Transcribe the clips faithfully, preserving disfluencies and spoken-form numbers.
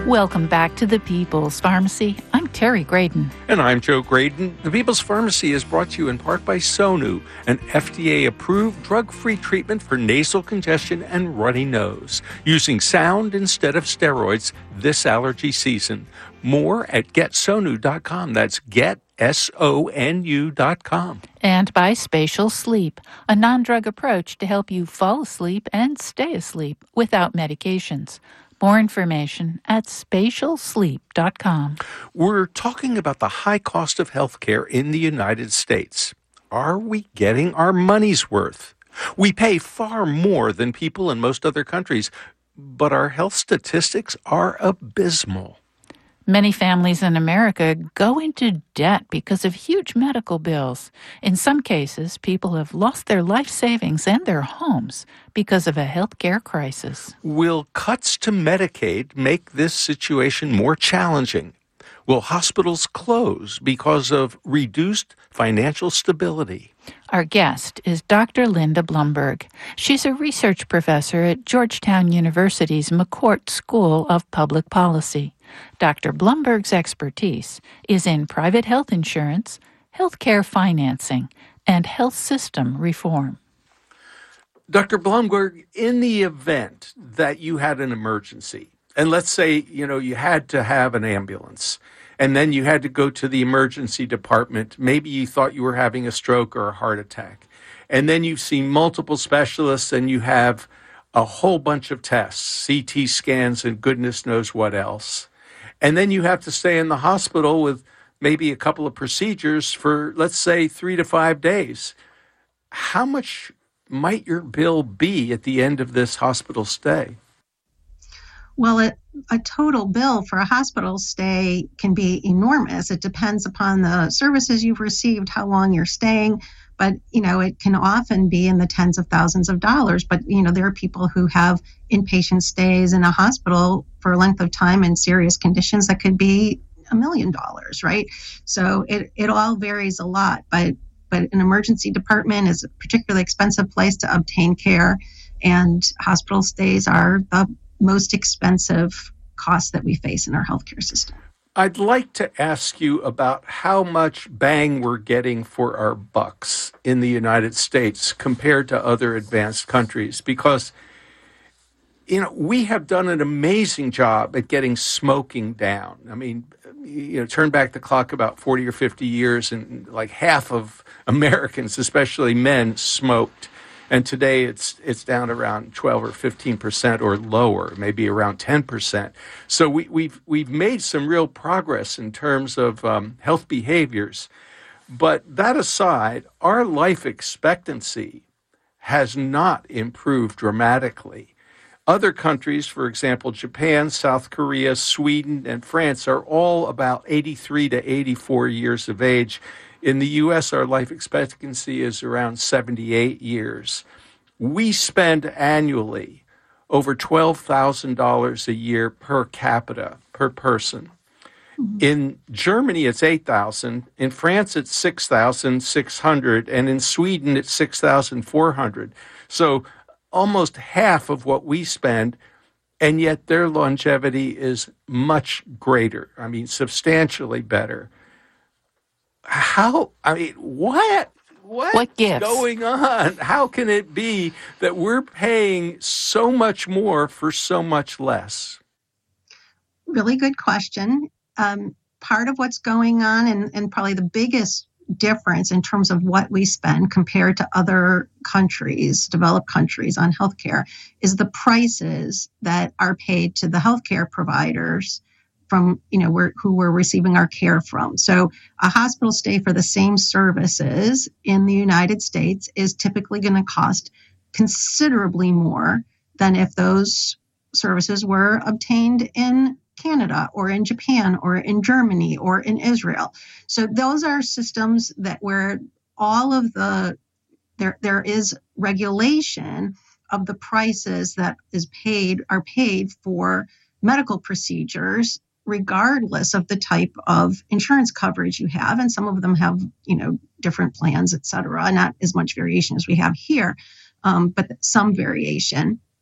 Welcome back to the People's Pharmacy. I'm Terry Graydon. And I'm Joe Graydon. The People's Pharmacy is brought to you in part by Sonu, an F D A-approved drug-free treatment for nasal congestion and runny nose, using sound instead of steroids this allergy season. More at get sonu dot com. That's get, S O N U dot com. And by Spatial Sleep, a non-drug approach to help you fall asleep and stay asleep without medications. More information at spatial sleep dot com. We're talking about the high cost of healthcare in the United States. Are we getting our money's worth? We pay far more than people in most other countries, but our health statistics are abysmal. Many families in America go into debt because of huge medical bills. In some cases, people have lost their life savings and their homes because of a health care crisis. Will cuts to Medicaid make this situation more challenging? Will hospitals close because of reduced financial stability? Our guest is Doctor Linda Blumberg. She's a research professor at Georgetown University's McCourt School of Public Policy. Doctor Blumberg's expertise is in private health insurance, healthcare financing, and health system reform. Doctor Blumberg, in the event that you had an emergency, and let's say, you know, you had to have an ambulance, and then you had to go to the emergency department. Maybe you thought you were having a stroke or a heart attack. And then you've seen multiple specialists and you have a whole bunch of tests, C T scans and goodness knows what else. And then you have to stay in the hospital with maybe a couple of procedures for, let's say, three to five days. How much might your bill be at the end of this hospital stay? Well, it, a total bill for a hospital stay can be enormous. It depends upon the services you've received, how long you're staying. But, you know, it can often be in the tens of thousands of dollars. But, you know, there are people who have inpatient stays in a hospital for a length of time in serious conditions that could be a million dollars, right? So it, it all varies a lot. But, but an emergency department is a particularly expensive place to obtain care. And hospital stays are the most expensive costs that we face in our healthcare system. I'd like to ask you about how much bang we're getting for our bucks in the United States compared to other advanced countries, because, you know, we have done an amazing job at getting smoking down. I mean, you know, turn back the clock about forty or fifty years and like half of Americans, especially men, smoked. And today it's it's down around twelve or fifteen percent or lower, maybe around ten percent. So we, we've we've made some real progress in terms of um, health behaviors. But that aside, our life expectancy has not improved dramatically. Other countries, for example, Japan, South Korea, Sweden, and France, are all about eighty-three to eighty-four years of age. In the U S, our life expectancy is around seventy-eight years. We spend annually over twelve thousand dollars a year per capita, per person. Mm-hmm. In Germany, it's eight thousand dollars. In France, it's six thousand six hundred dollars. And in Sweden, it's six thousand four hundred dollars. So almost half of what we spend, and yet their longevity is much greater. I mean, substantially better. How, I mean, what, what, what gives? going on? How can it be that we're paying so much more for so much less? Really good question. Um, part of what's going on, and, and probably the biggest difference in terms of what we spend compared to other countries, developed countries, on healthcare, is the prices that are paid to the healthcare providers from, you know, we're, who we're receiving our care from. So a hospital stay for the same services in the United States is typically going to cost considerably more than if those services were obtained in Canada or in Japan or in Germany or in Israel. So those are systems that where all of the, there there is regulation of the prices that is paid, are paid for medical procedures, regardless of the type of insurance coverage you have. And some of them have, you know, different plans, et cetera, not as much variation as we have here, um, but some variation.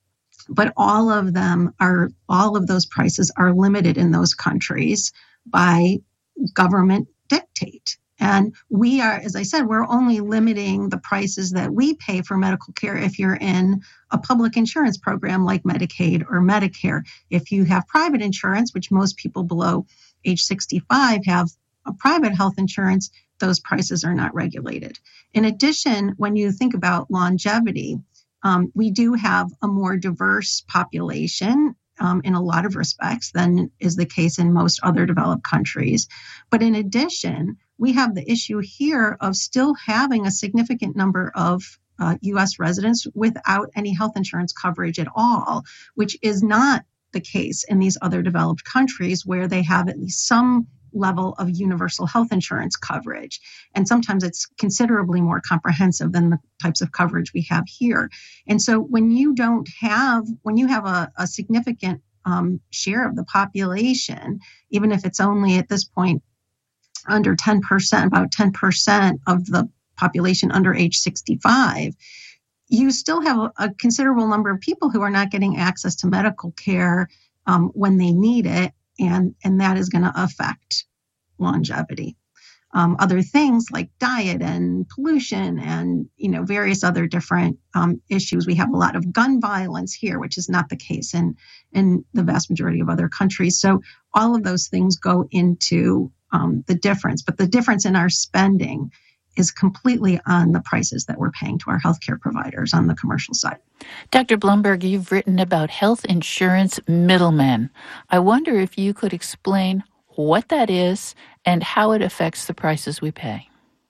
but all of them are, all of those prices are limited in those countries by government dictate. And we are, as I said, we're only limiting the prices that we pay for medical care if you're in a public insurance program like Medicaid or Medicare. If you have private insurance, which most people below age sixty-five have a private health insurance, those prices are not regulated. In addition, when you think about longevity, um, we do have a more diverse population Um, in a lot of respects than is the case in most other developed countries. But in addition, we have the issue here of still having a significant number of uh, U S residents without any health insurance coverage at all, which is not the case in these other developed countries where they have at least some level of universal health insurance coverage. And sometimes it's considerably more comprehensive than the types of coverage we have here. And so when you don't have, when you have a, a significant um, share of the population, even if it's only at this point under ten percent, about ten percent of the population under age sixty-five, you still have a, a considerable number of people who are not getting access to medical care um, when they need it. And, and that is going to affect longevity. Um, other things like diet and pollution and, you know, various other different um, issues. We have a lot of gun violence here, which is not the case in, in the vast majority of other countries. So all of those things go into um, the difference. But the difference in our spending is completely on the prices that we're paying to our healthcare providers on the commercial side. Doctor Blumberg, you've written about health insurance middlemen. I wonder if you could explain what that is and how it affects the prices we pay.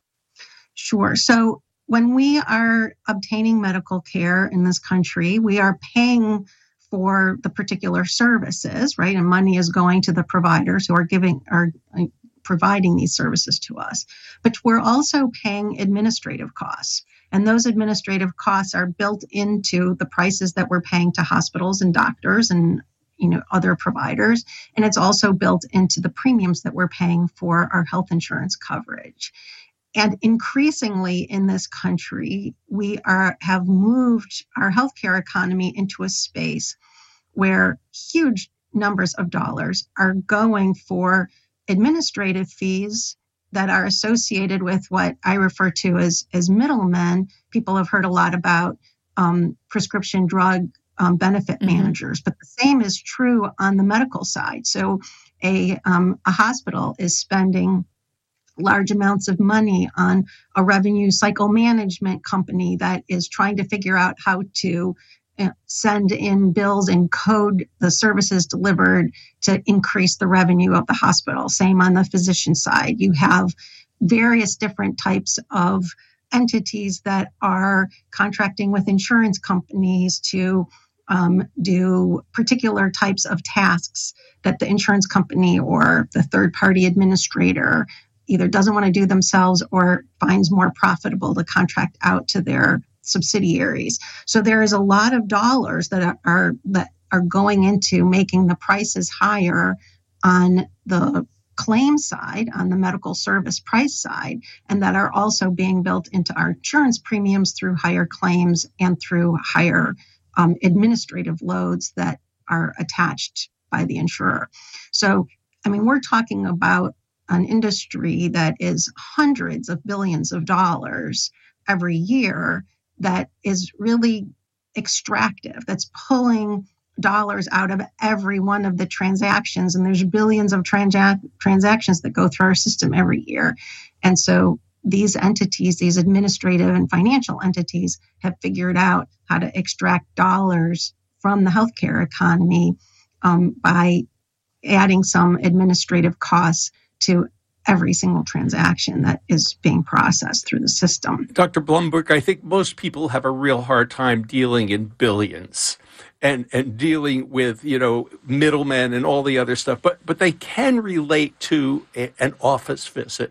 Sure. So when we are obtaining medical care in this country, we are paying for the particular services, right? And money is going to the providers who are giving, are providing these services to us. But we're also paying administrative costs. And those administrative costs are built into the prices that we're paying to hospitals and doctors and, you know, other providers. And it's also built into the premiums that we're paying for our health insurance coverage. And increasingly in this country, we are have moved our healthcare economy into a space where huge numbers of dollars are going for administrative fees that are associated with what I refer to as, as middlemen. People have heard a lot about um, prescription drug um, benefit mm-hmm. managers, but the same is true on the medical side. So a, um, a hospital is spending large amounts of money on a revenue cycle management company that is trying to figure out how to send in bills and code the services delivered to increase the revenue of the hospital. Same on the physician side. You have various different types of entities that are contracting with insurance companies to um, do particular types of tasks that the insurance company or the third-party administrator either doesn't want to do themselves or finds more profitable to contract out to their subsidiaries. So there is a lot of dollars that are, are that are going into making the prices higher on the claim side, on the medical service price side, and that are also being built into our insurance premiums through higher claims and through higher um, administrative loads that are attached by the insurer. So, I mean, we're talking about an industry that is hundreds of billions of dollars every year that is really extractive, that's pulling dollars out of every one of the transactions. And there's billions of transa- transactions that go through our system every year. And so these entities, these administrative and financial entities, have figured out how to extract dollars from the healthcare economy um, by adding some administrative costs to every single transaction that is being processed through the system. Doctor Blumberg, I think most people have a real hard time dealing in billions and, and dealing with, you know, middlemen and all the other stuff, but but they can relate to a, an office visit.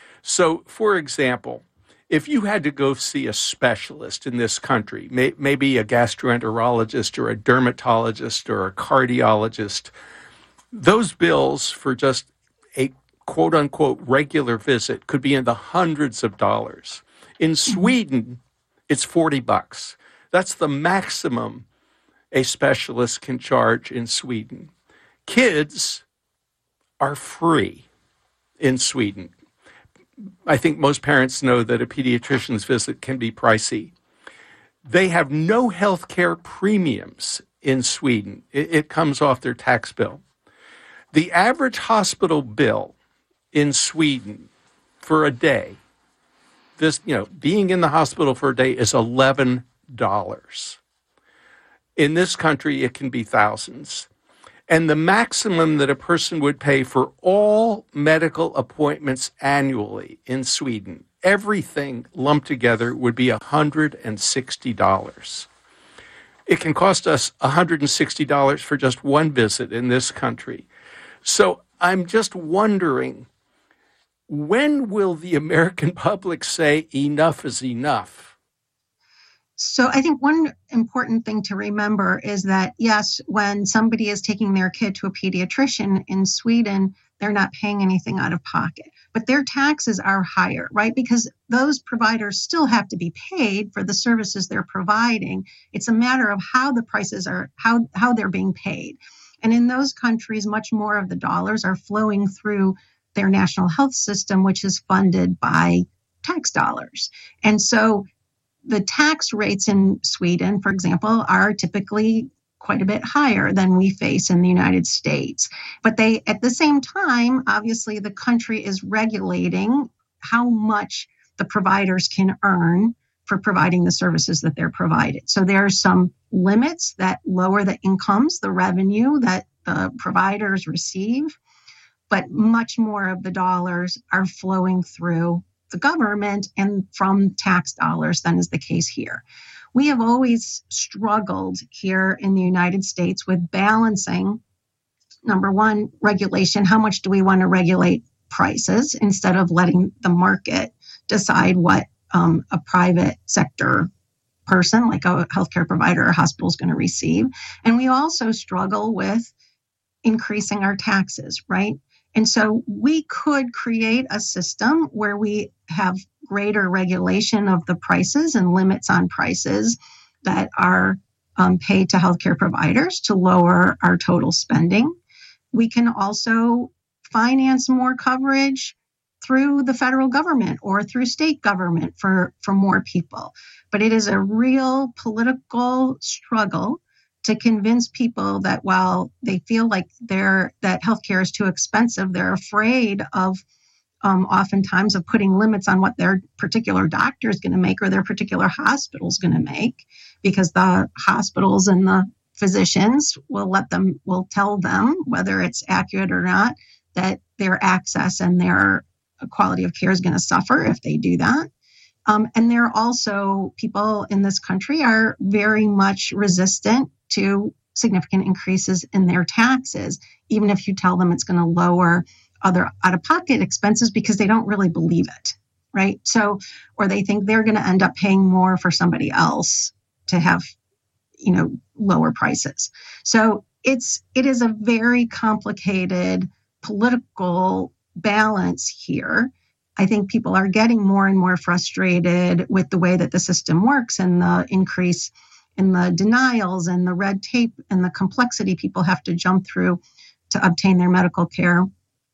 So, for example, if you had to go see a specialist in this country, may, maybe a gastroenterologist or a dermatologist or a cardiologist, those bills for just a quote unquote regular visit could be in the hundreds of dollars. In Sweden, it's forty bucks. That's the maximum a specialist can charge in Sweden. Kids are free in Sweden. I think most parents know that a pediatrician's visit can be pricey. They have no health care premiums in Sweden. It, it comes off their tax bill. The average hospital bill in Sweden for a day, this, you know, being in the hospital for a day is eleven dollars. In this country, it can be thousands. And the maximum that a person would pay for all medical appointments annually in Sweden, everything lumped together, would be one hundred sixty dollars. It can cost us one hundred sixty dollars for just one visit in this country. So I'm just wondering, when will the American public say enough is enough? So I think one important thing to remember is that, yes, when somebody is taking their kid to a pediatrician in Sweden, they're not paying anything out of pocket, but their taxes are higher, right? Because those providers still have to be paid for the services they're providing. It's a matter of how the prices are, how, how they're being paid. And in those countries, much more of the dollars are flowing through their national health system, which is funded by tax dollars. And so the tax rates in Sweden, for example, are typically quite a bit higher than we face in the United States. But they, at the same time, obviously the country is regulating how much the providers can earn for providing the services that they're provided. So there are some limits that lower the incomes, the revenue that the providers receive, but much more of the dollars are flowing through the government and from tax dollars than is the case here. We have always struggled here in the United States with balancing, number one, regulation. How much do we want to regulate prices instead of letting the market decide what um, a private sector person, like a healthcare provider or hospital, is going to receive? And we also struggle with increasing our taxes, right? And so we could create a system where we have greater regulation of the prices and limits on prices that are um, paid to healthcare providers to lower our total spending. We can also finance more coverage through the federal government or through state government for, for more people. But it is a real political struggle to convince people that while they feel like they're, that healthcare is too expensive, they're afraid of um, oftentimes of putting limits on what their particular doctor is going to make or their particular hospital is going to make, because the hospitals and the physicians will let them, will tell them whether it's accurate or not, that their access and their quality of care is going to suffer if they do that. Um, and there are also people in this country are very much resistant to significant increases in their taxes, even if you tell them it's going to lower other out-of-pocket expenses, because they don't really believe it, right? So, or they think they're going to end up paying more for somebody else to have, you know, lower prices. So it's, it is a very complicated political balance here. I think people are getting more and more frustrated with the way that the system works and the increase in the denials and the red tape and the complexity people have to jump through to obtain their medical care.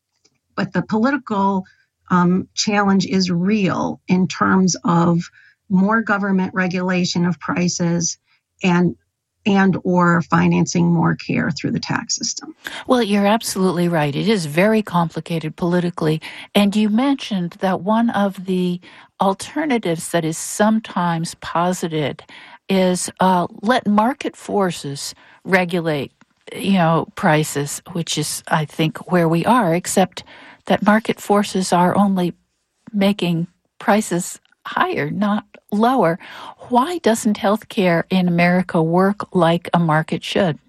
But the political um, challenge is real in terms of more government regulation of prices and and or financing more care through the tax system. Well, you're absolutely right. It is very complicated politically. And you mentioned that one of the alternatives that is sometimes posited is uh, let market forces regulate, you know, prices, which is, I think, where we are, except that market forces are only making prices higher, not lower. Why doesn't healthcare in America work like a market should?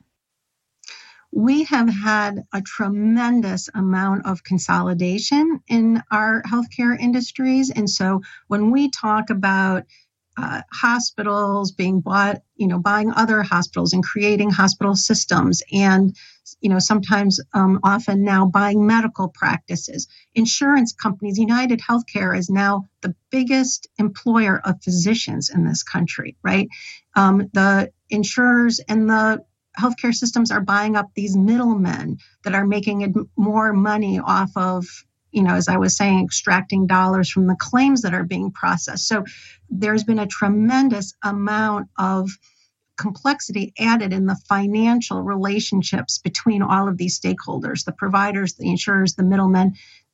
We have had a tremendous amount of consolidation in our healthcare industries. And so when we talk about uh, hospitals being bought, you know, buying other hospitals and creating hospital systems, and, you know, sometimes um, often now buying medical practices. Insurance companies, United Healthcare is now the biggest employer of physicians in this country, right? Um, the insurers and the healthcare systems are buying up these middlemen that are making more money off of, you know, as I was saying, extracting dollars from the claims that are being processed. So there's been a tremendous amount of complexity added in the financial relationships between all of these stakeholders, the providers, the insurers, the middlemen.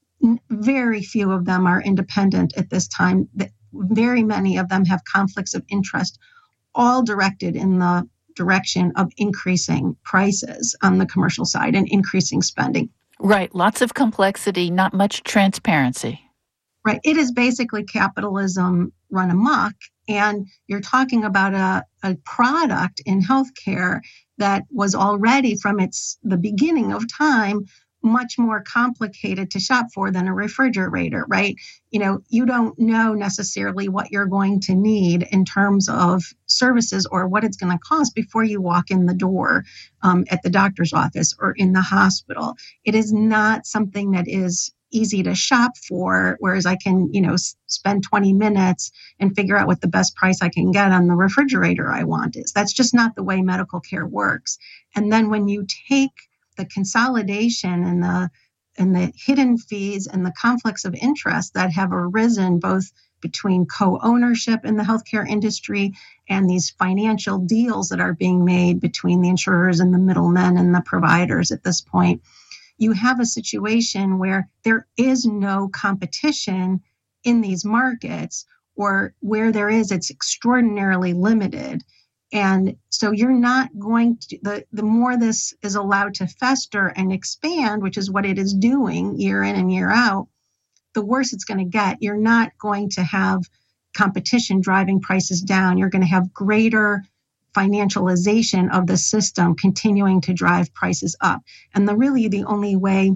Very few of them are independent at this time. Very many of them have conflicts of interest, all directed in the direction of increasing prices on the commercial side and increasing spending. Right. Lots of complexity, not much transparency. Right. It is basically capitalism run amok. And you're talking about a, a product in healthcare that was already from its the beginning of time much more complicated to shop for than a refrigerator, right? You know, you don't know necessarily what you're going to need in terms of services or what it's going to cost before you walk in the door um, at the doctor's office or in the hospital. It is not something that is easy to shop for, whereas I can, you know, s- spend twenty minutes and figure out what the best price I can get on the refrigerator I want is. That's just not the way medical care works. And then when you take the consolidation and the and the hidden fees and the conflicts of interest that have arisen both between co-ownership in the healthcare industry and these financial deals that are being made between the insurers and the middlemen and the providers at this point, you have a situation where there is no competition in these markets, or where there is, it's extraordinarily limited. And so you're not going to, the, the more this is allowed to fester and expand, which is what it is doing year in and year out, the worse it's going to get. You're not going to have competition driving prices down. You're going to have greater financialization of the system continuing to drive prices up. And the really the only way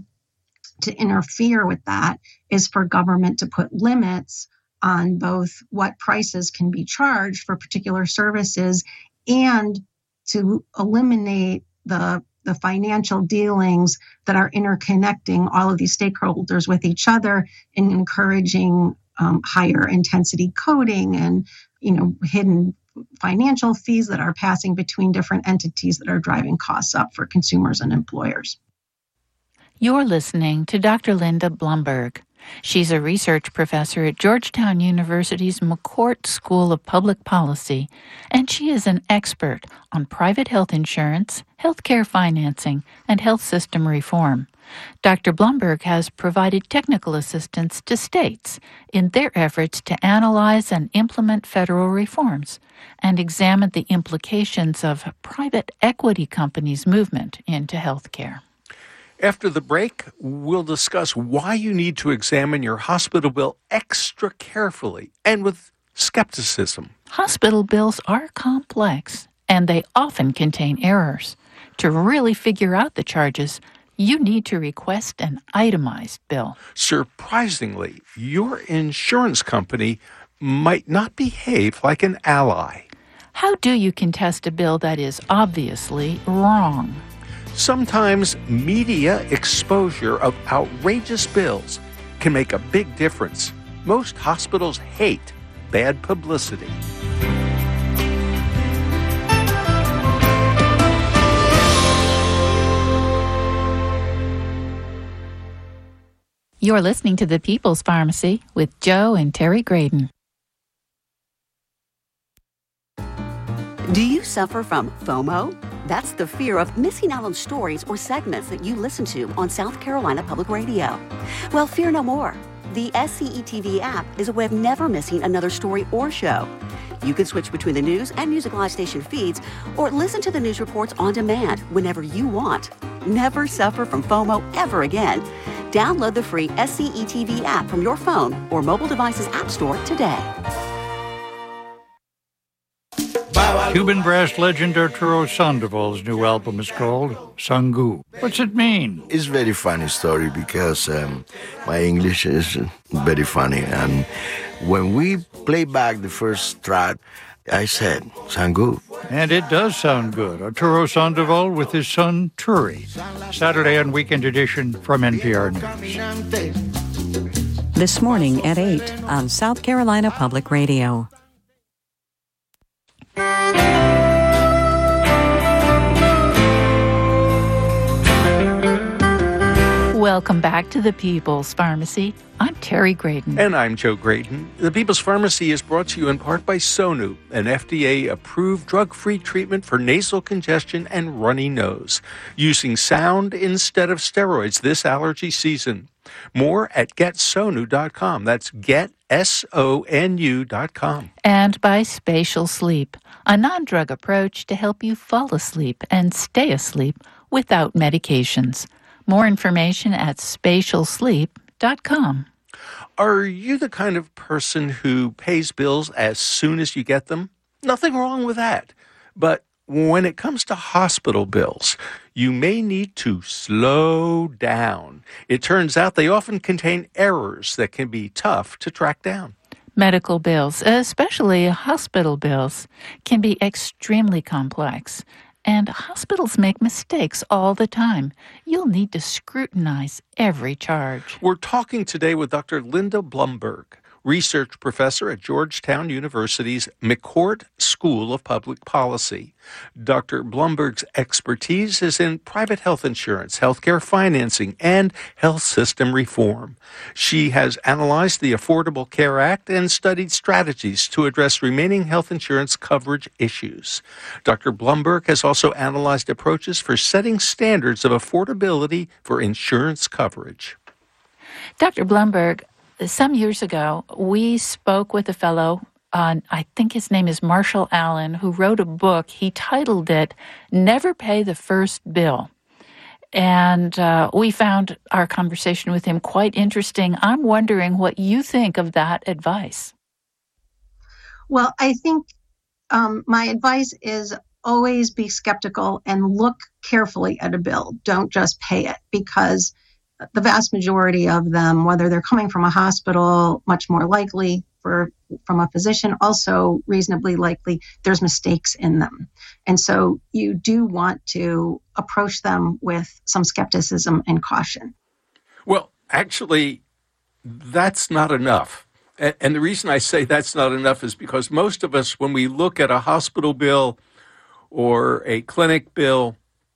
to interfere with that is for government to put limits on both what prices can be charged for particular services and to eliminate the, the financial dealings that are interconnecting all of these stakeholders with each other and encouraging um, higher intensity coding and, you know, hidden financial fees that are passing between different entities that are driving costs up for consumers and employers. You're listening to Doctor Linda Blumberg. She's a research professor at Georgetown University's McCourt School of Public Policy, and she is an expert on private health insurance, healthcare financing, and health system reform. Doctor Blumberg has provided technical assistance to states in their efforts to analyze and implement federal reforms and examine the implications of private equity companies' movement into healthcare. After the break, we'll discuss why you need to examine your hospital bill extra carefully and with skepticism. Hospital bills are complex, and they often contain errors. To really figure out the charges, you need to request an itemized bill. Surprisingly, your insurance company might not behave like an ally. How do you contest a bill that is obviously wrong? Sometimes media exposure of outrageous bills can make a big difference. Most hospitals hate bad publicity. You're listening to The People's Pharmacy with Joe and Terry Graydon. Do you suffer from FOMO? That's the fear of missing out on stories or segments that you listen to on South Carolina Public Radio. Well, fear no more. The S C E T V app is a way of never missing another story or show. You can switch between the news and Music Live station feeds or listen to the news reports on demand whenever you want. Never suffer from FOMO ever again. Download the free S C E T V app from your phone or mobile device's app store today. Cuban brass legend Arturo Sandoval's new album is called Sangu. What's it mean? It's a very funny story because um, my English is very funny, and When we played back the first strat, I said, sound good. And it does sound good. Arturo Sandoval with his son, Turi. Saturday and Weekend Edition from N P R News. This morning at eight on South Carolina Public Radio. Welcome back to the People's Pharmacy. I'm Terry Graydon. And I'm Joe Graydon. The People's Pharmacy is brought to you in part by Sonu, an F D A-approved drug-free treatment for nasal congestion and runny nose, using sound instead of steroids this allergy season. More at get sonu dot com. That's get, S O N U dot com. And by Spatial Sleep, a non-drug approach to help you fall asleep and stay asleep without medications. More information at spatial sleep dot com. Are you the kind of person who pays bills as soon as you get them? Nothing wrong with that. But when it comes to hospital bills, you may need to slow down. It turns out they often contain errors that can be tough to track down. Medical bills, especially hospital bills, can be extremely complex. And hospitals make mistakes all the time. You'll need to scrutinize every charge. We're talking today with Doctor Linda Blumberg, research professor at Georgetown University's McCourt School of Public Policy. Doctor Blumberg's expertise is in private health insurance, healthcare financing, and health system reform. She has analyzed the Affordable Care Act and studied strategies to address remaining health insurance coverage issues. Doctor Blumberg has also analyzed approaches for setting standards of affordability for insurance coverage. Doctor Blumberg, some years ago, we spoke with a fellow, uh, I think his name is Marshall Allen, who wrote a book. He titled it, Never Pay the First Bill. And uh, we found our conversation with him quite interesting. I'm wondering what you think of that advice. Well, I think um, my advice is always be skeptical and look carefully at a bill. Don't just pay it, because the vast majority of them, whether they're coming from a hospital, much more likely for from a physician, also reasonably likely there's mistakes in them. And so you do want to approach them with some skepticism and caution. Well, actually, that's not enough. And, and the reason I say that's not enough is because most of us, when we look at a hospital bill or a clinic bill,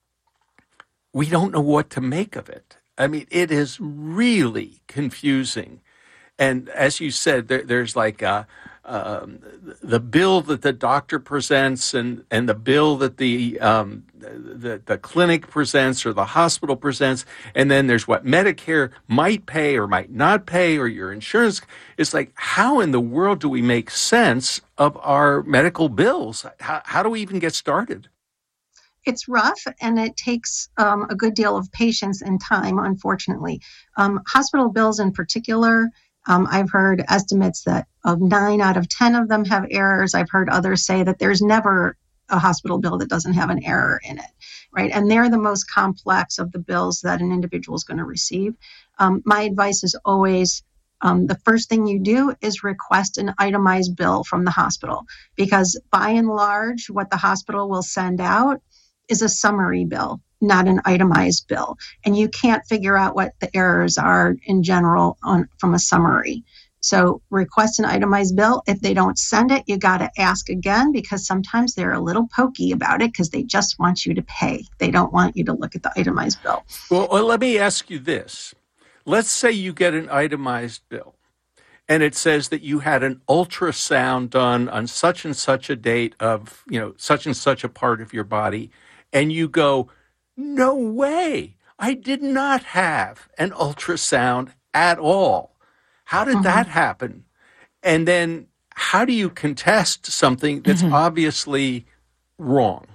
we don't know what to make of it. I mean, it is really confusing. And as you said, there, there's like a, um, the bill that the doctor presents and, and the bill that the, um, the the clinic presents or the hospital presents. And then there's what Medicare might pay or might not pay, or your insurance. It's like, how in the world do we make sense of our medical bills? How, how do we even get started? It's rough, and it takes um, a good deal of patience and time, unfortunately. Um, hospital bills in particular, um, I've heard estimates that of nine out of ten of them have errors. I've heard others say that there's never a hospital bill that doesn't have an error in it, right? And they're the most complex of the bills that an individual is going to receive. Um, my advice is always, Um, the first thing you do is request an itemized bill from the hospital, because by and large, what the hospital will send out is a summary bill, not an itemized bill. And you can't figure out what the errors are in general on from a summary. So request an itemized bill. If they don't send it, you got to ask again, because sometimes they're a little pokey about it because they just want you to pay. They don't want you to look at the itemized bill. Well, well, let me ask you this. Let's say you get an itemized bill, and it says that you had an ultrasound done on such and such a date of, you know, such and such a part of your body, and you go, no way, I did not have an ultrasound at all. How did mm-hmm. that happen? And then how do you contest something that's mm-hmm. obviously wrong?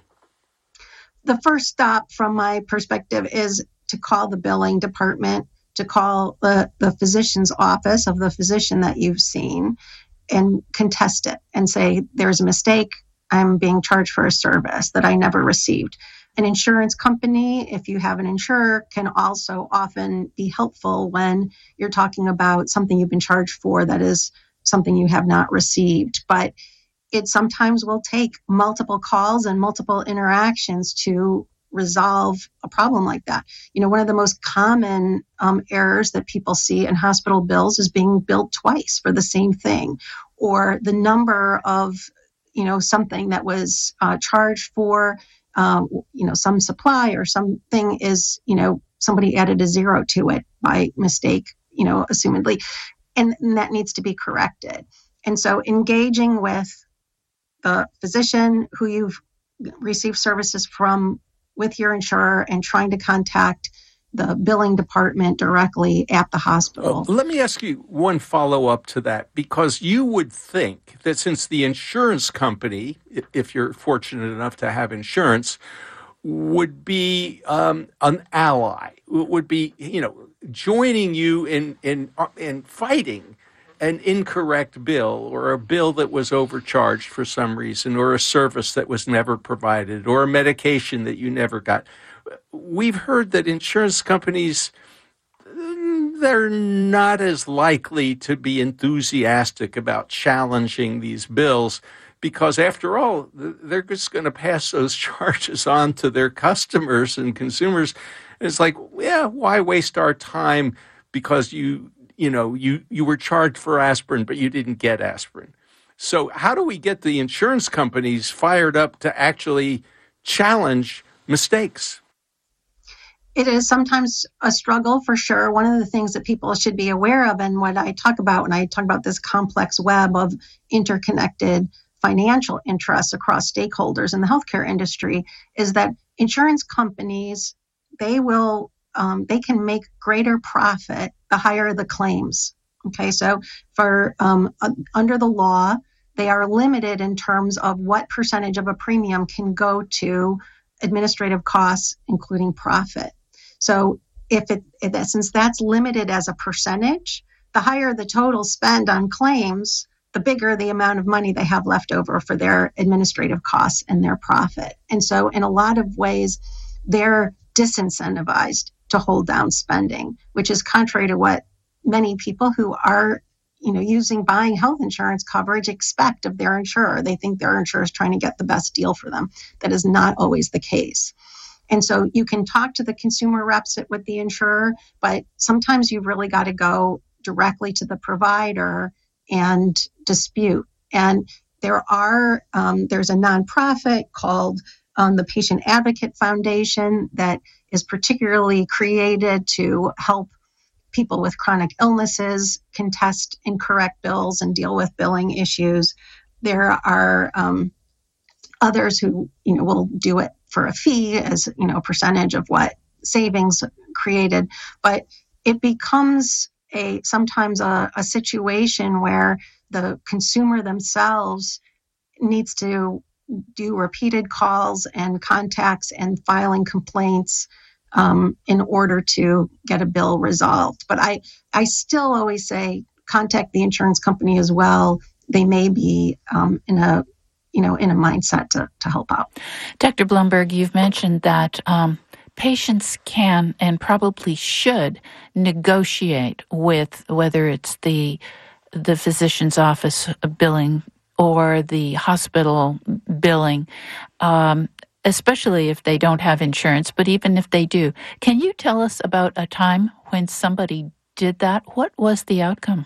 The first stop from my perspective is to call the billing department, to call the, the physician's office of the physician that you've seen and contest it and say, there's a mistake. I'm being charged for a service that I never received. An insurance company, if you have an insurer, can also often be helpful when you're talking about something you've been charged for that is something you have not received. But it sometimes will take multiple calls and multiple interactions to resolve a problem like that. You know, one of the most common um, errors that people see in hospital bills is being billed twice for the same thing, or the number of, you know, something that was uh, charged for, um, you know, some supply or something is, you know, somebody added a zero to it by mistake, you know, assumedly, and, and that needs to be corrected. And so engaging with the physician who you've received services from with your insurer and trying to contact the billing department directly at the hospital. Oh, let me ask you one follow-up to that, because you would think that since the insurance company, if you're fortunate enough to have insurance, would be um, an ally, would be, you know, joining you in in in fighting an incorrect bill, or a bill that was overcharged for some reason, or a service that was never provided, or a medication that you never got. We've heard that insurance companies, they're not as likely to be enthusiastic about challenging these bills, because after all, they're just going to pass those charges on to their customers and consumers. And it's like, yeah, why waste our time because you you know, you, you were charged for aspirin, but you didn't get aspirin. So how do we get the insurance companies fired up to actually challenge mistakes? It is sometimes a struggle, for sure. One of the things that people should be aware of, and what I talk about when I talk about this complex web of interconnected financial interests across stakeholders in the healthcare industry, is that insurance companies, they will Um, they can make greater profit the higher the claims. Okay, so for um, uh, under the law, they are limited in terms of what percentage of a premium can go to administrative costs, including profit. So if it, if that, since that's limited as a percentage, the higher the total spend on claims, the bigger the amount of money they have left over for their administrative costs and their profit. And so in a lot of ways, they're disincentivized to hold down spending, which is contrary to what many people who are, you know, using buying health insurance coverage expect of their insurer. They think their insurer is trying to get the best deal for them. That is not always the case. And so you can talk to the consumer reps with the insurer, but sometimes you've really got to go directly to the provider and dispute. And there are, um, there's a nonprofit called um, the Patient Advocate Foundation that is particularly created to help people with chronic illnesses contest incorrect bills and deal with billing issues. There are um, others who, you know, will do it for a fee as, you know, a percentage of what savings created. But it becomes a sometimes a, a situation where the consumer themselves needs to do repeated calls and contacts and filing complaints um, in order to get a bill resolved. But I, I still always say contact the insurance company as well. They may be um, in a, you know, in a mindset to, to help out. Doctor Blumberg, you've mentioned that um, patients can and probably should negotiate with whether it's the the physician's office billing or the hospital billing, um, especially if they don't have insurance, but even if they do. Can you tell us about a time when somebody did that? What was the outcome?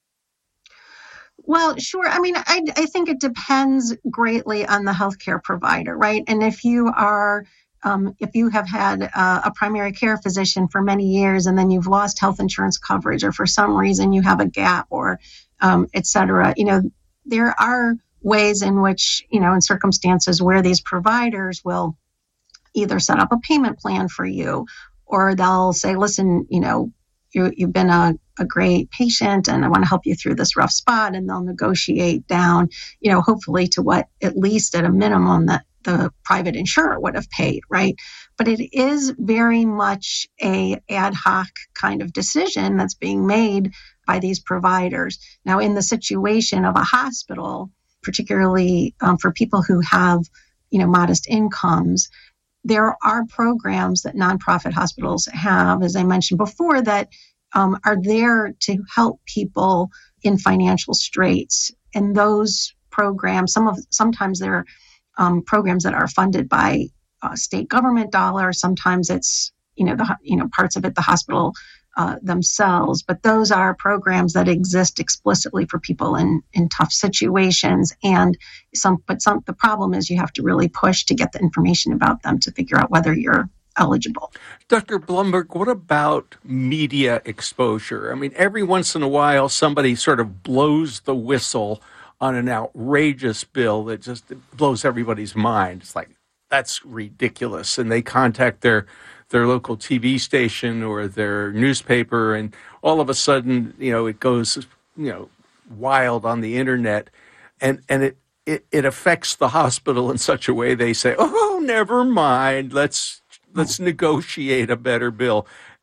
Well, sure. I mean, I, I think it depends greatly on the healthcare provider, right? And if you are, um, if you have had uh, a primary care physician for many years and then you've lost health insurance coverage, or for some reason you have a gap, or um, et cetera, you know, there are ways in which, you know, in circumstances where these providers will either set up a payment plan for you, or they'll say, listen, you know, you, you've been a, a great patient and I want to help you through this rough spot. And they'll negotiate down, you know, hopefully to what, at least at a minimum, that the private insurer would have paid, right? But it is very much a ad hoc kind of decision that's being made by these providers. Now, in the situation of a hospital, particularly um, for people who have, you know, modest incomes, there are programs that nonprofit hospitals have, as I mentioned before, that um, are there to help people in financial straits. And those programs, some of sometimes they're um, programs that are funded by uh, state government dollars. Sometimes it's you know the you know parts of it the hospital uh, themselves. But those are programs that exist explicitly for people in in tough situations. And some, but some the problem is you have to really push to get the information about them to figure out whether you're eligible. Doctor Blumberg, what about media exposure? I mean, every once in a while, somebody sort of blows the whistle on an outrageous bill that just blows everybody's mind. It's like, that's ridiculous. And they contact their their local T V station or their newspaper, and all of a sudden, you know, it goes, you know, wild on the internet, and and it it, it affects the hospital in such a way they say, oh, never mind, let's let's negotiate a better bill.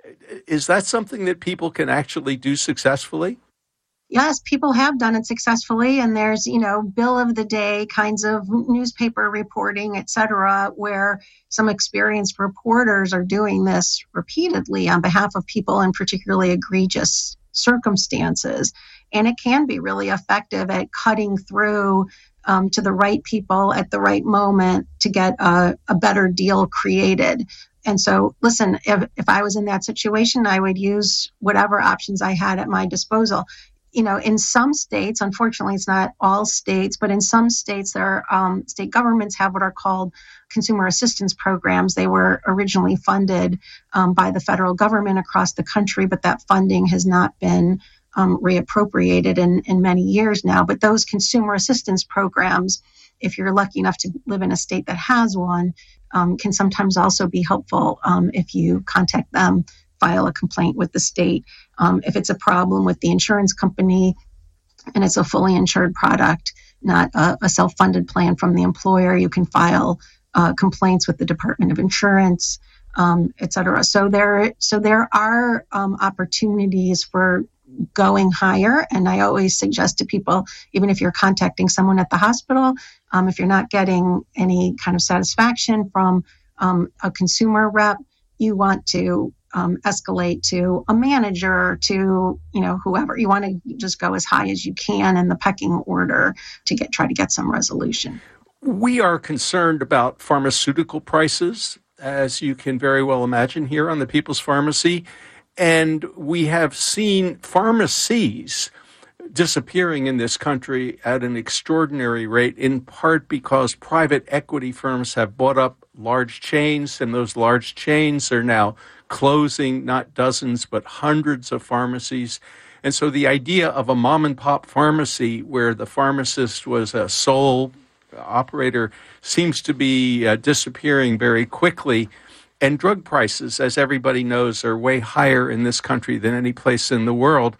Is that something that people can actually do successfully? Yes, people have done it successfully, and there's, you know, bill of the day kinds of newspaper reporting, et cetera, where some experienced reporters are doing this repeatedly on behalf of people in particularly egregious circumstances. And it can be really effective at cutting through um, to the right people at the right moment to get a, a better deal created. And so, listen, if, if I was in that situation, I would use whatever options I had at my disposal. You know, in some states, unfortunately, it's not all states, but in some states, there are, um, state governments have what are called consumer assistance programs. They were originally funded um, by the federal government across the country, but that funding has not been um, reappropriated in, in many years now. But those consumer assistance programs, if you're lucky enough to live in a state that has one, um, can sometimes also be helpful um, if you contact them, file a complaint with the state. Um, if it's a problem with the insurance company and it's a fully insured product, not a, a self-funded plan from the employer, you can file uh, complaints with the Department of Insurance, um, et cetera. So there, so there are um, opportunities for going higher. And I always suggest to people, even if you're contacting someone at the hospital, um, if you're not getting any kind of satisfaction from um, a consumer rep, you want to Um, escalate to a manager, to, you know, whoever. You want to just go as high as you can in the pecking order to get try to get some resolution. We are concerned about pharmaceutical prices, as you can very well imagine, here on the People's Pharmacy. And we have seen pharmacies disappearing in this country at an extraordinary rate, in part because private equity firms have bought up large chains, and those large chains are now closing not dozens but hundreds of pharmacies. And so the idea of a mom and pop pharmacy where the pharmacist was a sole operator seems to be uh, disappearing very quickly. And drug prices, as everybody knows, are way higher in this country than any place in the world.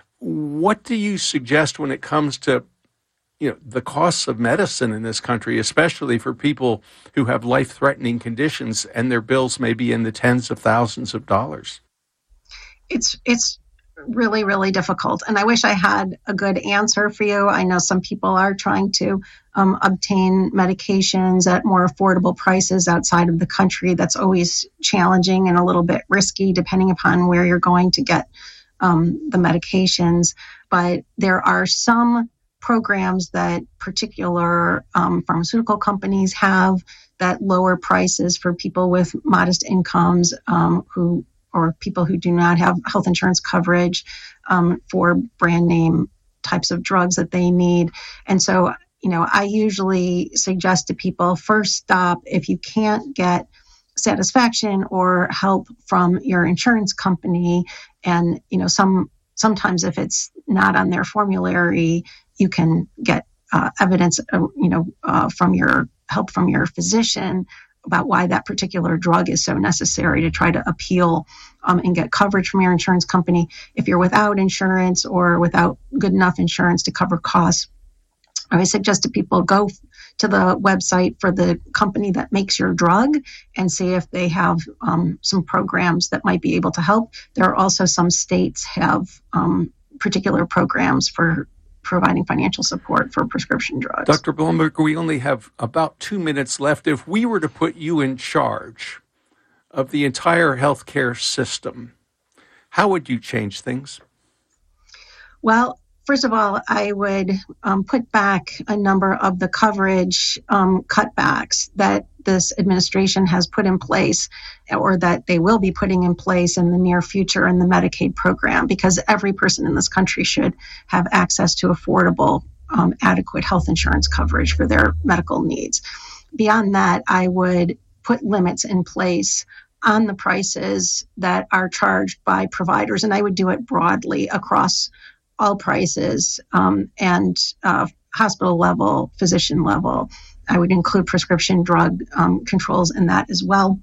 What do you suggest when it comes to, you know, the costs of medicine in this country, especially for people who have life-threatening conditions and their bills may be in the tens of thousands of dollars? It's it's really, really difficult. And I wish I had a good answer for you. I know some people are trying to um, obtain medications at more affordable prices outside of the country. That's always challenging and a little bit risky, depending upon where you're going to get um, the medications. But there are some programs that particular um, pharmaceutical companies have that lower prices for people with modest incomes um, who or people who do not have health insurance coverage um, for brand name types of drugs that they need. And so, you know, I usually suggest to people, first stop if you can't get satisfaction or help from your insurance company. And, you know, some sometimes if it's not on their formulary, you can get uh, evidence, uh, you know, uh, from your help from your physician about why that particular drug is so necessary to try to appeal um, and get coverage from your insurance company. If you're without insurance or without good enough insurance to cover costs, I would suggest to people go to the website for the company that makes your drug and see if they have um, some programs that might be able to help. There are also some states have um, particular programs for providing financial support for prescription drugs. Doctor Blumberg, we only have about two minutes left. If we were to put you in charge of the entire healthcare system, how would you change things? Well, First of all, I would um, put back a number of the coverage um, cutbacks that this administration has put in place, or that they will be putting in place in the near future in the Medicaid program, because every person in this country should have access to affordable, um, adequate health insurance coverage for their medical needs. Beyond that, I would put limits in place on the prices that are charged by providers, and I would do it broadly across all prices, um, and uh, hospital level, physician level. I would include prescription drug um, controls in that as well.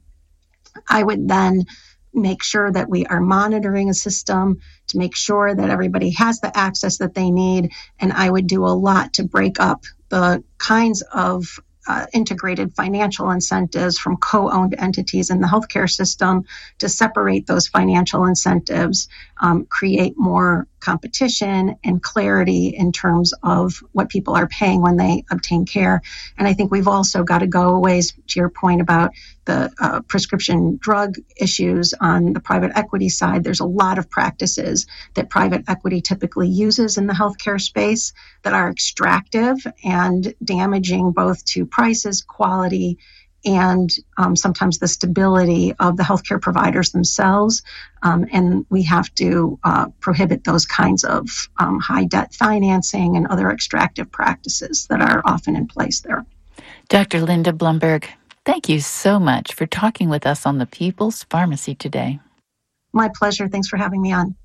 I would then make sure that we are monitoring a system to make sure that everybody has the access that they need. And I would do a lot to break up the kinds of Uh, integrated financial incentives from co-owned entities in the healthcare system, to separate those financial incentives, um, create more competition and clarity in terms of what people are paying when they obtain care. And I think we've also got to go a ways to your point about the uh, prescription drug issues on the private equity side. There's a lot of practices that private equity typically uses in the healthcare space that are extractive and damaging both to prices, quality, and um, sometimes the stability of the healthcare providers themselves. Um, and we have to uh, prohibit those kinds of um, high debt financing and other extractive practices that are often in place there. Doctor Linda Blumberg, thank you so much for talking with us on the People's Pharmacy today. My pleasure. Thanks for having me on.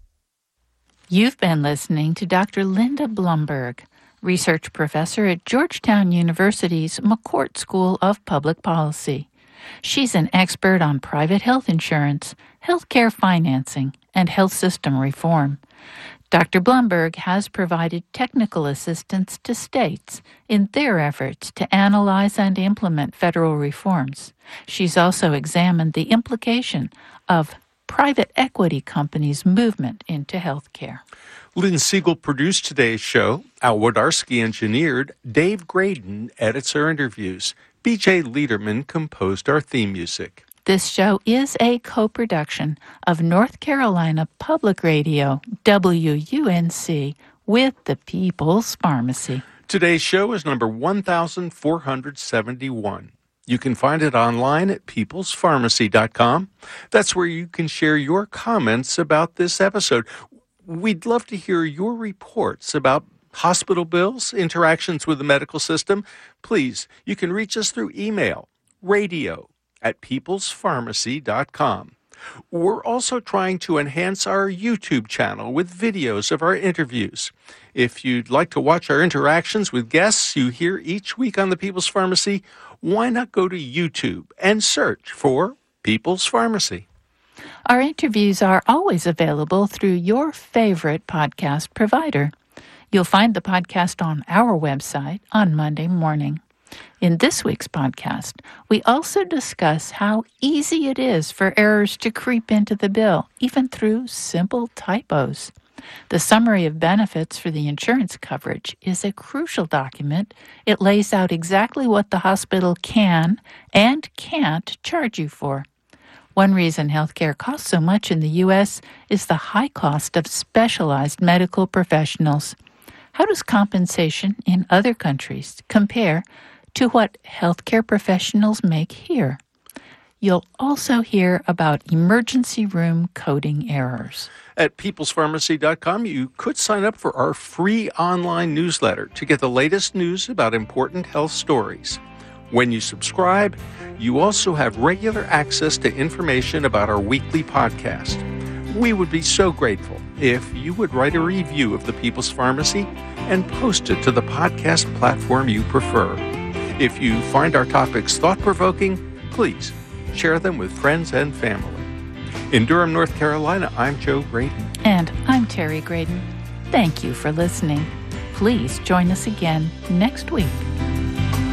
You've been listening to Doctor Linda Blumberg, research professor at Georgetown University's McCourt School of Public Policy. She's an expert on private health insurance, healthcare financing, and health system reform. Doctor Blumberg has provided technical assistance to states in their efforts to analyze and implement federal reforms. She's also examined the implication of private equity companies' movement into healthcare. Lynn Siegel produced today's show. Al Wodarski engineered. Dave Graydon edits our interviews. B J Liederman composed our theme music. This show is a co-production of North Carolina Public Radio, W U N C, with the People's Pharmacy. Today's show is number one thousand four hundred seventy-one. You can find it online at peoples pharmacy dot com. That's where you can share your comments about this episode. We'd love to hear your reports about hospital bills, interactions with the medical system. Please, you can reach us through email, radio at peoples pharmacy dot com. We're also trying to enhance our YouTube channel with videos of our interviews. If you'd like to watch our interactions with guests you hear each week on the People's Pharmacy, why not go to YouTube and search for People's Pharmacy? Our interviews are always available through your favorite podcast provider. You'll find the podcast on our website on Monday morning. In this week's podcast, we also discuss how easy it is for errors to creep into the bill, even through simple typos. The summary of benefits for the insurance coverage is a crucial document. It lays out exactly what the hospital can and can't charge you for. One reason healthcare costs so much in the U S is the high cost of specialized medical professionals. How does compensation in other countries compare to what healthcare professionals make here? You'll also hear about emergency room coding errors. At peoples pharmacy dot com, you could sign up for our free online newsletter to get the latest news about important health stories. When you subscribe, you also have regular access to information about our weekly podcast. We would be so grateful if you would write a review of the People's Pharmacy and post it to the podcast platform you prefer. If you find our topics thought-provoking, please share them with friends and family. In Durham, North Carolina, I'm Joe Graydon. And I'm Terry Graydon. Thank you for listening. Please join us again next week.